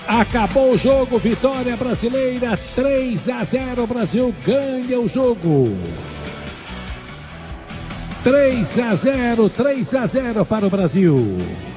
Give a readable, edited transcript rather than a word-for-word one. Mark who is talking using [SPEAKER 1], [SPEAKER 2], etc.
[SPEAKER 1] Acabou o jogo, vitória brasileira, 3-0, Brasil ganha o jogo. 3-0 para o Brasil.